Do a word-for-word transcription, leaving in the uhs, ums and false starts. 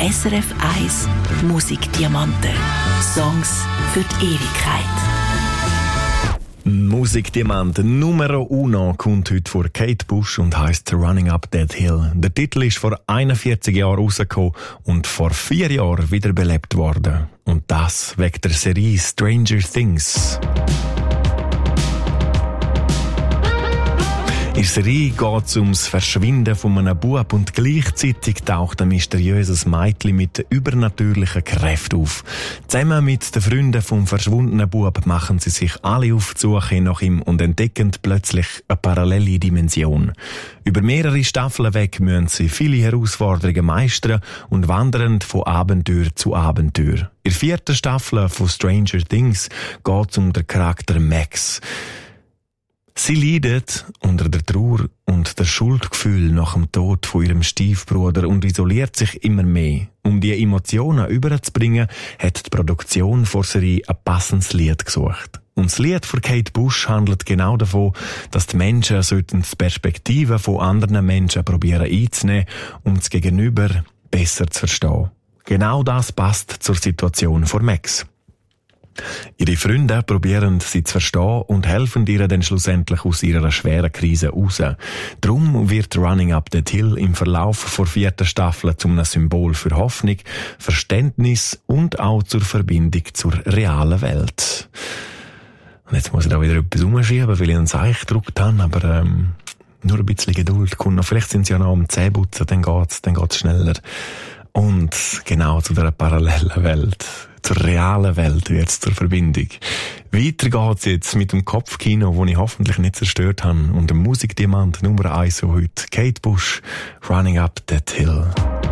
S R F eins Musikdiamanten. Songs für die Ewigkeit. Musikdiamant Numero Uno kommt heute vor Kate Bush und heisst Running Up That Hill. Der Titel ist vor einundvierzig Jahren rausgekommen und vor vier Jahren wiederbelebt worden. Und das wegen der Serie Stranger Things. In der Serie geht es ums Verschwinden von einem Bub und gleichzeitig taucht ein mysteriöses Mädchen mit übernatürlichen Kräften auf. Zusammen mit den Freunden vom verschwundenen Bub machen sie sich alle auf die Suche nach ihm und entdecken plötzlich eine parallele Dimension. Über mehrere Staffeln weg müssen sie viele Herausforderungen meistern und wandern von Abenteuer zu Abenteuer. In der vierten Staffel von Stranger Things geht es um den Charakter Max. Sie leidet unter der Trauer und der Schuldgefühl nach dem Tod von ihrem Stiefbruder und isoliert sich immer mehr. Um die Emotionen überzubringen, hat die Produktion vor Serie ein passendes Lied gesucht. Und das Lied von Kate Bush handelt genau davon, dass die Menschen sollten die Perspektiven von anderen Menschen probieren einzunehmen, um das Gegenüber besser zu verstehen. Genau das passt zur Situation von Max. Ihre Freunde probieren sie zu verstehen und helfen ihr dann schlussendlich aus ihrer schweren Krise raus. Darum wird Running Up That Hill im Verlauf der vierten Staffel zu einem Symbol für Hoffnung, Verständnis und auch zur Verbindung zur realen Welt. Und jetzt muss ich da wieder etwas umschieben, weil ich einen Seich gedruckt habe, aber ähm, nur ein bisschen Geduld kommt noch. Vielleicht sind sie ja noch am Zähneputzen, dann geht's, dann geht's schneller. Und genau zu dieser parallelen Welt, zur realen Welt wird es zur Verbindung. Weiter geht's jetzt mit dem Kopfkino, das ich hoffentlich nicht zerstört habe, und dem Musikdiamant Nummer eins so heute, Kate Bush, Running Up That Hill.